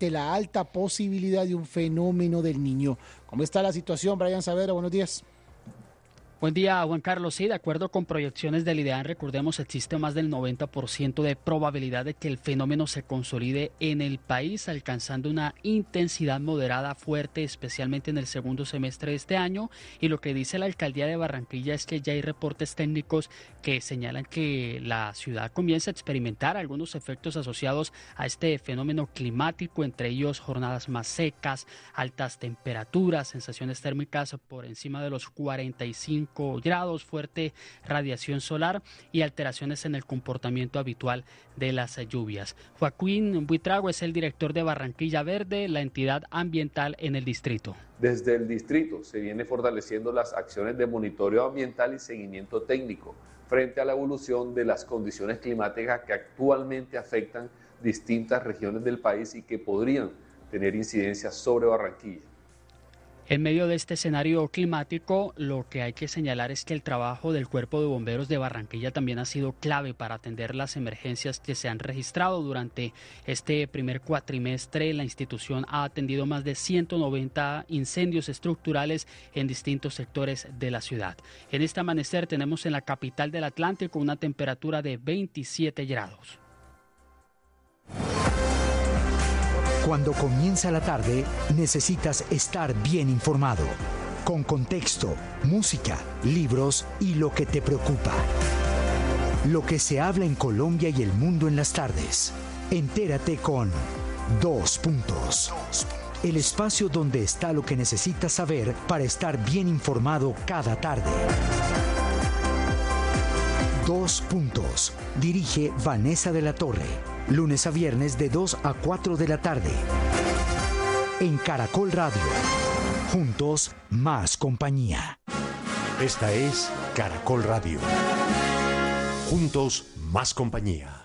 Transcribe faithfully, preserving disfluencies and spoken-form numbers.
ante la alta posibilidad de un fenómeno del Niño. ¿Cómo está la situación, Brian Saavedra? Buenos días. Buen día, Juan Carlos. Sí, de acuerdo con proyecciones del IDEAN, recordemos, existe más del noventa por ciento de probabilidad de que el fenómeno se consolide en el país, alcanzando una intensidad moderada fuerte, especialmente en el segundo semestre de este año. Y lo que dice la alcaldía de Barranquilla es que ya hay reportes técnicos que señalan que la ciudad comienza a experimentar algunos efectos asociados a este fenómeno climático, entre ellos jornadas más secas, altas temperaturas, sensaciones térmicas por encima de los cuarenta y cinco grados, fuerte radiación solar y alteraciones en el comportamiento habitual de las lluvias. Joaquín Buitrago es el director de Barranquilla Verde, la entidad ambiental en el distrito. Desde el distrito se viene fortaleciendo las acciones de monitoreo ambiental y seguimiento técnico frente a la evolución de las condiciones climáticas que actualmente afectan distintas regiones del país y que podrían tener incidencia sobre Barranquilla. En medio de este escenario climático, lo que hay que señalar es que el trabajo del Cuerpo de Bomberos de Barranquilla también ha sido clave para atender las emergencias que se han registrado durante este primer cuatrimestre. La institución ha atendido más de ciento noventa incendios estructurales en distintos sectores de la ciudad. En este amanecer tenemos en la capital del Atlántico una temperatura de veintisiete grados. Cuando comienza la tarde, necesitas estar bien informado, con contexto, música, libros y lo que te preocupa. Lo que se habla en Colombia y el mundo en las tardes. Entérate con Dos Puntos. El espacio donde está lo que necesitas saber para estar bien informado cada tarde. Dos Puntos. Dirige Vanessa de la Torre. Lunes a viernes de dos a cuatro de la tarde. En Caracol Radio. Juntos, más compañía. Esta es Caracol Radio. Juntos, más compañía.